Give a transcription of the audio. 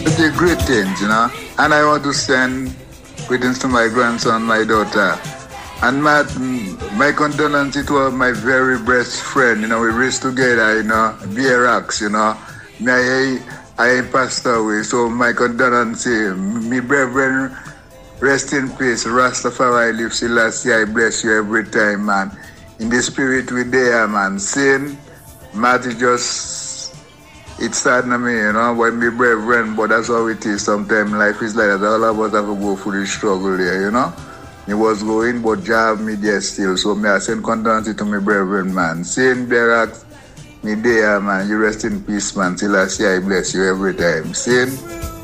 The great things, And I want to send greetings to my grandson, my daughter. And my condolences to my very best friend, we raised together, BRX, I passed away, so my condolences, me brethren, rest in peace, Rastafari live, Selassie, I bless you every time, man. In the spirit we there, man. Sin, Matty just, it started me, when me brethren, but that's how it is. Sometimes life is like that. All of us have to go through the struggle there, He was going, but job me there still. So me I send condolences to my brethren, man. Sin, BRX, me there, man. You rest in peace, man. Till I see I bless you every time. Sin.